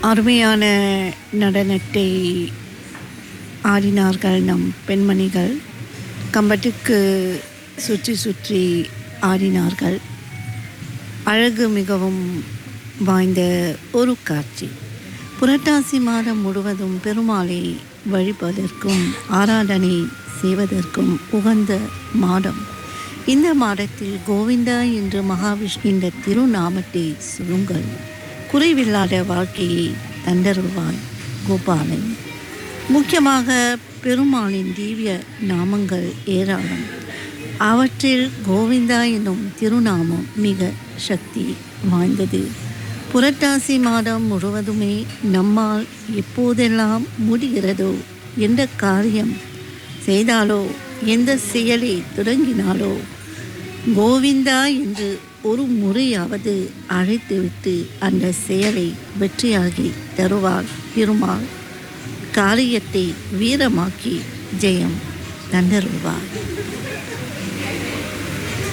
அருமையான நடனத்தை ஆடினார்கள் நம் பெண்மணிகள். கம்பத்துக்கு சுற்றி சுற்றி ஆடினார்கள். அழகு மிகவும் வாய்ந்த ஒரு காட்சி. புரட்டாசி மாதம் முழுவதும் பெருமாளை வழிபதற்கும் ஆராதனை செய்வதற்கும் உகந்த மாதம். இந்த மாதத்தில் கோவிந்தா என்று மகாவிஷ்ணுவின் திருநாமத்தை சொல்லுங்கள். குறைவில்லாத வாழ்க்கையை தந்தருள்வாய் கோபாலன். முக்கியமாக பெருமாளின் திவ்ய நாமங்கள் ஏராளம். அவற்றில் கோவிந்தா என்னும் திருநாமம் மிக சக்தி வாய்ந்தது. புரட்டாசி மாதம் முழுவதுமே நம்மால் எப்போதெல்லாம் முடிகிறதோ, எந்த காரியம் செய்தாலோ, எந்த செயலை தொடங்கினாலோ கோவிந்தா என்று ஒரு முறையாவது அழைத்துவிட்டு அந்த செயலை வெற்றியாகி தருவார் பெருமாள். காரியத்தை வீரமாக்கி ஜெயம் தந்தருள்வார்.